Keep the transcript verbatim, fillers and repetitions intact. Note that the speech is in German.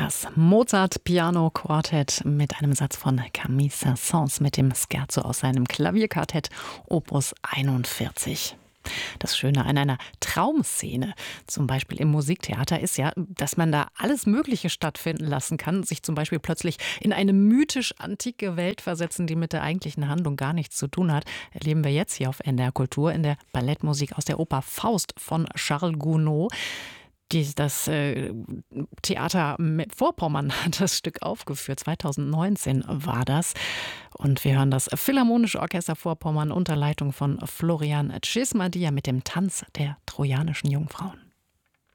Das Mozart Piano Quartett mit einem Satz von Camille Saint-Saëns mit dem Scherzo aus seinem Klavierquartett Opus einundvierzig. Das Schöne an einer Traumszene, zum Beispiel im Musiktheater, ist ja, dass man da alles Mögliche stattfinden lassen kann, sich zum Beispiel plötzlich in eine mythisch antike Welt versetzen, die mit der eigentlichen Handlung gar nichts zu tun hat. Erleben wir jetzt hier auf N D R Kultur in der Ballettmusik aus der Oper Faust von Charles Gounod. Die, das äh, Theater Vorpommern hat das Stück aufgeführt. zweitausendneunzehn war das. Und wir hören das Philharmonische Orchester Vorpommern unter Leitung von Florian Cismadia mit dem Tanz der trojanischen Jungfrauen.